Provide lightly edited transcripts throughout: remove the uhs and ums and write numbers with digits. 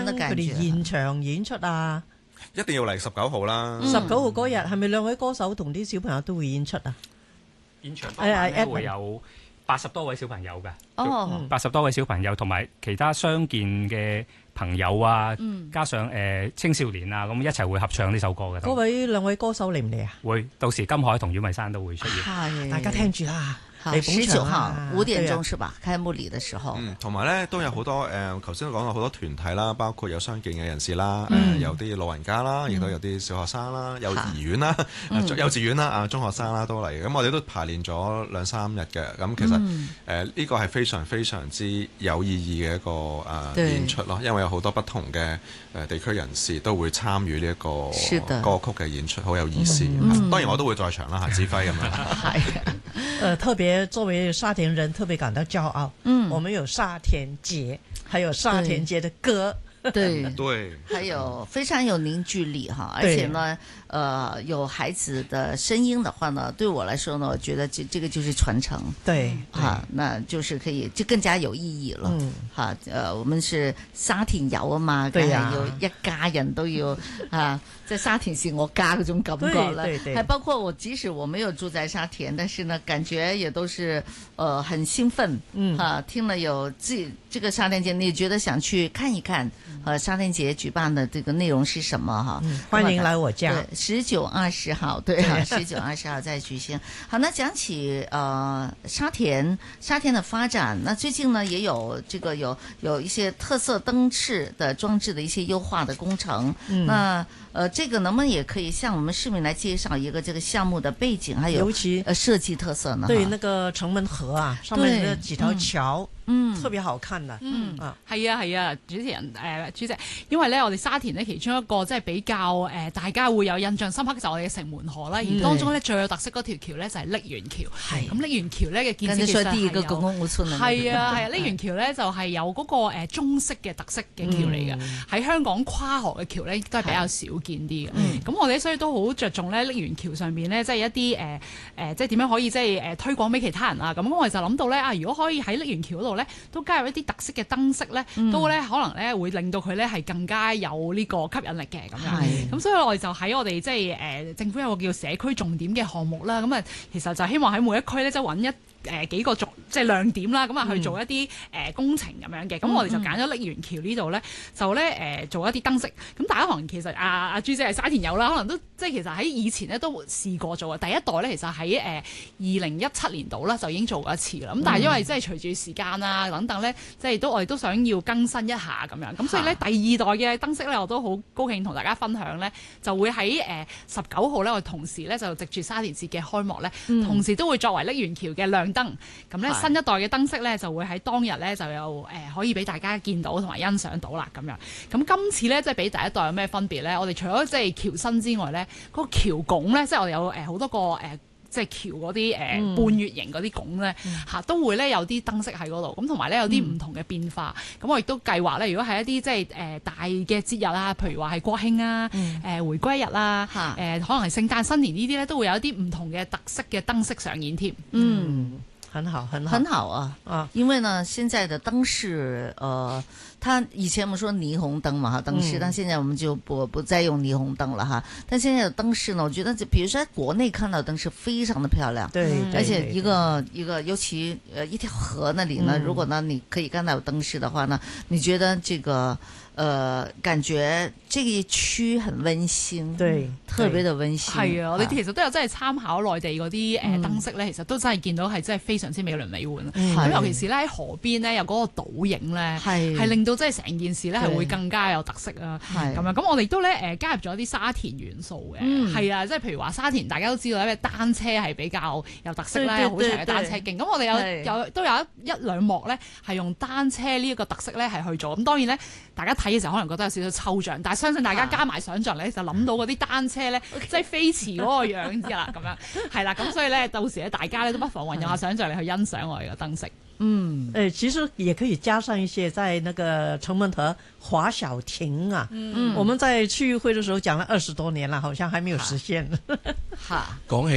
佢哋現場演出啊？ 一定要嚟19號啦 ！19號嗰日係咪兩位歌手同啲小朋友都會演出啊？ 現場當晚咧會有80多位小朋友嘅，80多位小朋友同埋其他傷健嘅朋友啊，加上青少年啊，咁一齊會合唱呢首歌嘅。 嗰兩位歌手嚟唔嚟啊？ 會，到時金海同阮慧珊都會出現。 大家聽住啦。 19號5點鐘是吧？開幕禮的時候。 同埋咧都有好多頭先都講到好多團體啦，包括有傷健嘅人士啦，有啲老人家啦，亦都有啲小學生啦，幼兒園啦，幼稚園啦，中學生啦都嚟。咁我哋都排練咗2-3日嘅。咁其實呢個係非常非常之有意義嘅一個演出咯，因為有好多不同嘅地區人士都會參與呢一個歌曲嘅演出，好有意思。當然我都會在場啦，指揮咁樣。 特別作為沙田人，特別感到驕傲。我們有沙田節，還有沙田節的歌。 對對， 還有非常有凝聚力哈，而且呢，有孩子的聲音的話呢，對我來說呢，我覺得這個就是傳承。 對， 哈，那就是可以，就更加有意義了。哈，我們是沙田友啊嘛， 對呀， 有一家人都有啊，在沙田是我家嗰種感覺了。 對對， 還包括我，即使我沒有住在沙田，但是呢，感覺也都是很興奮。哈，聽了有這個沙田節，你覺得想去看一看？沙田節舉辦的這個內容是什麼哈？ 歡迎來我家。 對，19、20號，對啊，19、20號再舉行。好，那講起沙田的發展，那最近呢也有這個有一些特色燈飾的裝置的一些優化的工程。那這個能不能也可以向我們市民來介紹一個這個項目的背景，還有尤其設計特色呢？ 對，那個城門河啊，上面那幾條橋，特別好看的。 係啊，主持人主席，因為咧我哋沙田咧其中一個即係比較大家會有印象深刻就係我哋嘅城門河啦，而當中咧最有特色嗰條橋咧就係瀝源橋。咁瀝源橋咧嘅建設其實係有係啊，瀝源橋咧就係有嗰個中式嘅特色嘅橋嚟嘅，喺香港跨河嘅橋咧都係比較少見啲嘅。咁我哋所以都好着重咧瀝源橋上邊咧，即係一啲即係點樣可以即係推廣俾其他人啊。咁我哋就諗到咧如果可以喺瀝源橋嗰度咧都加入一啲特色嘅燈飾咧，都咧可能咧會令到佢咧係更加有呢個吸引力嘅咁樣。咁所以我哋就喺我哋即係政府有個叫社區重點嘅項目啦。咁啊，其實就希望喺每一區咧即係揾幾個即係亮點啦，咁啊去做一啲工程咁樣嘅。咁我哋就揀咗瀝源橋呢度咧，就咧做一啲燈飾。咁大家可能其實阿朱姐係沙田友啦，可能都即係其實喺以前咧都試過做嘅。第一代咧其實喺2017年度啦就已經做過一次啦。咁但係因為即係隨住時間啊等等咧，即係我哋都想要更新一下咁樣。咁所以咧第二代嘅燈飾咧我都好高興同大家分享咧，就會喺19號咧我哋同時咧就藉住沙田節嘅開幕咧，同時都會作為瀝源橋嘅亮燈，咁咧新一代嘅燈飾咧就會喺當日咧就有可以俾大家見到同埋欣賞到啦咁樣。咁今次咧即係比第一代有咩分別咧？我哋除咗即係橋身之外咧，嗰個橋拱咧，即係我哋有好多個即係橋嗰啲半月形嗰啲拱咧都會咧有啲燈飾喺嗰度。咁同埋咧有啲唔同嘅變化。咁我亦都計劃咧，如果係一啲即係大嘅節日啊，譬如話係國慶啊、回歸日啊、可能係聖誕新年呢啲咧，都會有一啲唔同嘅特色嘅燈飾上演添。 很好， 很好啊！因為呢，現在的燈飾，它以前我們說霓虹燈嘛，燈飾，但現在我們就不再用霓虹燈了哈。但現在的燈飾呢，我覺得就，比如說在國內看到燈飾非常的漂亮， 對， 而且一個，尤其一條河那裏呢，如果呢你可以看到有燈飾的話呢，你覺得這個感覺這一區很溫馨， 對， 特別的溫馨。 係啊，我哋其實都有真係參考內地嗰啲燈飾咧，其實都真係見到係真係非常之美輪美奐。咁尤其是咧喺河邊咧有嗰個倒影咧，係令到即係成件事咧係會更加有特色啊。咁樣咁我哋都咧加入咗啲沙田元素嘅，係啊，即係譬如話沙田大家都知道咧單車係比較有特色咧，好長嘅單車徑。咁我哋都有一兩幕咧係用單車呢一個特色咧係去做。咁當然咧大家睇嘅時候可能覺得有少少抽象，但係相信大家加埋想像咧就諗到嗰啲單車咧即係飛馳嗰個樣子啦，咁樣係啦。咁所以咧到時咧大家咧都不妨運用下想像力去欣賞我哋嘅燈飾。 其實也可以加上一些在那個城門河划小艇啊。我們在區議會的時候講了20多年了，好像還沒有實現。 講起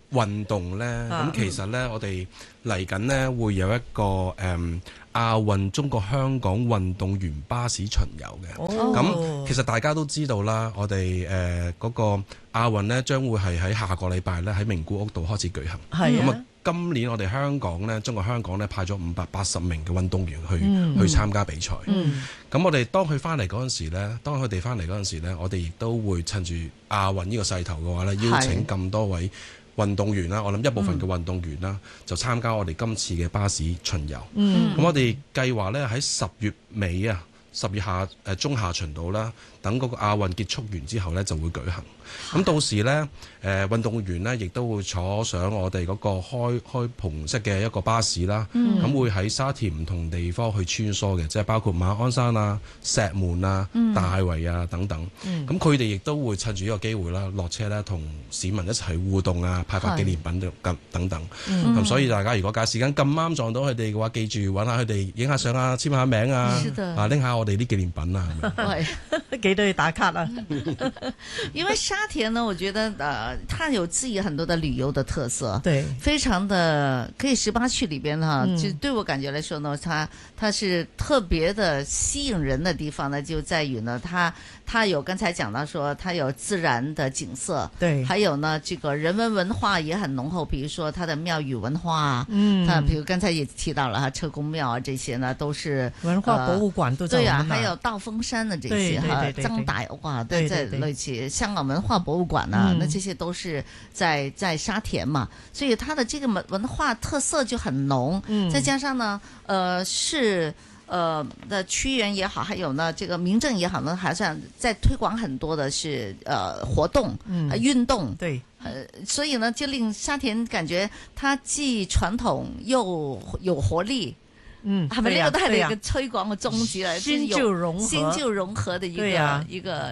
運動咧，咁其實咧我哋嚟緊咧會有一個亞運中國香港運動員巴士巡遊嘅。咁其實大家都知道啦，我哋嗰個亞運咧將會係喺下個禮拜咧喺名古屋度開始舉行。咁啊，今年我哋香港咧，中國香港咧派咗580名嘅運動員去參加比賽。咁我哋當佢翻嚟嗰陣時咧，我哋亦都會趁住亞運呢個勢頭嘅話咧，邀請咁多位運動員啦，我諗一部分嘅運動員啦，就參加我哋今次嘅巴士巡遊。咁我哋計劃咧喺10月尾啊，10月中下旬度啦，等嗰個亞運結束完之後咧就會舉行。咁到時咧，運動員咧亦都會坐上我哋嗰個開篷式嘅一個巴士啦。咁會喺沙田唔同地方去穿梭嘅，即係包括馬鞍山啊、石門啊、大圍啊等等。咁佢哋亦都會趁住呢個機會啦，落車咧同市民一齊互動啊，派發紀念品等等。咁所以大家如果假時間咁啱撞到佢哋嘅話，記住揾下佢哋影下相啊，簽下名啊，拎下我哋啲紀念品啊。 記得去打卡啊！ 因為沙田呢，我覺得它有自己很多的旅遊的特色， 對， 非常的可以18區裏邊哈，就對我感覺來說呢，它是特別的吸引人的地方呢，就在於呢，它有剛才講到說，它有自然的景色， 對， 還有呢，這個人文化也很濃厚，比如說它的廟宇文化，它比如剛才也提到了哈，車公廟啊，這些呢都是文化博物館都在， 對啊，還有道風山的這些哈，曾大屋啊，對，類似香港文化博物館啊，那這些都是在沙田嘛，所以它的這個文化特色就很濃，再加上呢，是的區員也好，還有呢這個民政也好呢，還算在推廣很多的是活動，運動， 對， 所以呢就令沙田感覺它既傳統又有活力。係咪呢個都係你嘅推廣嘅宗旨嚟？ 新舊融合的一個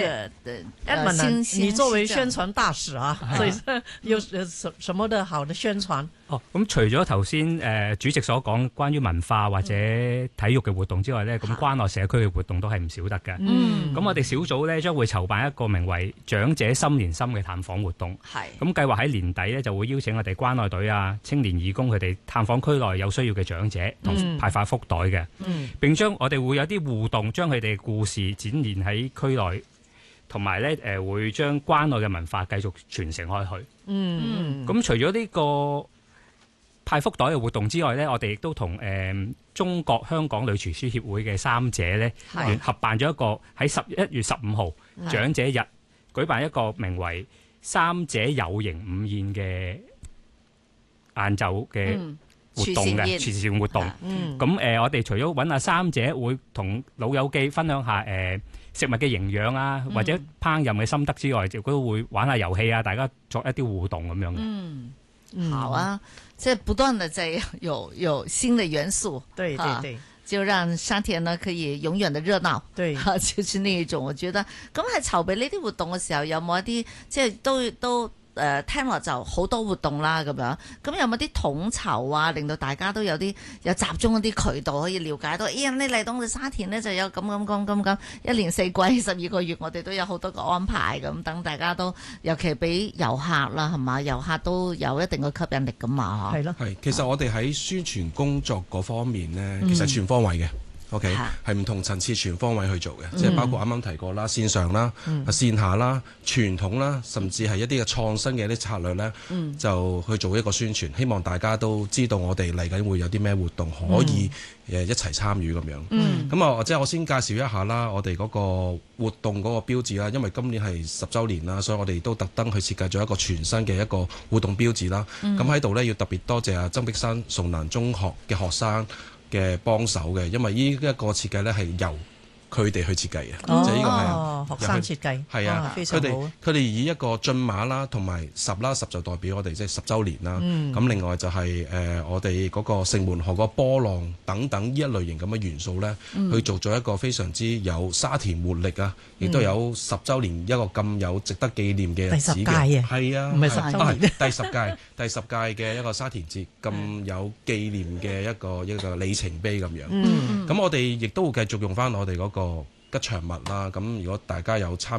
你作為宣傳大使啊，所以有什麼的好的宣傳？ 咁除咗頭先主席所講關於文化或者體育嘅活動之外咧，咁關愛社區嘅活動都係唔少得嘅。咁我哋小組咧將會籌辦一個名為長者心連心嘅探訪活動。咁計劃喺年底咧就會邀請我哋關愛隊啊、青年義工佢哋探訪區內有需要嘅長者，同派發福袋嘅。並將我哋會有啲互動，將佢哋嘅故事展現喺區內，同埋咧會將關愛嘅文化繼續傳承開去。咁除咗呢個派福袋嘅活動之外咧，我哋亦都同中國香港女廚師協會嘅三姐咧合辦咗一個喺11月15號長者日舉辦一個名為三姐有型午宴嘅晏晝嘅活動嘅慈善活動。咁我哋除咗揾阿三姐會同老友記分享下食物嘅營養啊，或者烹飪嘅心得之外，亦都會玩下遊戲啊，大家作一啲互動咁樣嘅。 好啊，即係不斷的在有新的元素， 對， 就讓沙田呢可以永遠的熱鬧，對，就是呢一種。我覺得咁喺籌備呢啲活動嘅時候，有冇一啲即係都聽落就好多活動啦咁樣，咁有冇啲統籌啊，令到大家都有集中一啲渠道可以了解到，你嚟到我哋沙田呢就有咁，一年四季12個月，我哋都有好多個安排咁，等大家都尤其俾遊客啦，係嘛，遊客都有一定嘅吸引力咁嘛， 係咯， 係，其實我哋喺宣傳工作嗰方面呢，其實全方位嘅。OK，係唔同層次全方位去做嘅，即係包括啱啱提過啦，線上啦、線下啦、傳統啦，甚至係一啲嘅創新嘅一啲策略咧，就去做一個宣傳，希望大家都知道我哋嚟緊會有啲咩活動可以一齊參與咁樣。咁啊，即係我先介紹一下啦，我哋嗰個活動嗰個標誌啦，因為今年係10週年啦，所以我哋都特登去設計咗一個全新嘅一個活動標誌啦。咁喺度咧要特別多謝啊曾璧山崇南中學嘅學生嘅幫手嘅，因為呢一個設計咧係由佢哋去設計嘅，就係呢個係學生設計， 係啊， 非常好。 佢哋以一個駿馬啦，同埋10就代表我哋即係10週年啦。咁另外就係我哋嗰個城門河個波浪等等呢一類型咁嘅元素咧，去做咗一個非常之有沙田活力啊，亦都有10週年一個咁有值得紀念嘅日子嘅。第10屆啊，係啊， 唔係10週年， 第10屆嘅一個沙田節咁有紀念嘅一個里程碑咁樣。咁我哋亦都會繼續用翻我哋嗰個吉祥物啦，咁如果大家有參與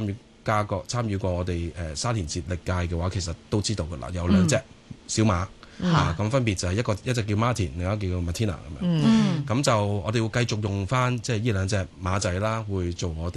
參與過我哋沙田節歷屆嘅話，其實都知道㗎啦，有2隻小馬。咁分別就係一隻叫 Martin， 另一個叫 Martina 咁樣。咁就我哋會繼續用翻即係呢2隻馬仔啦，會做我哋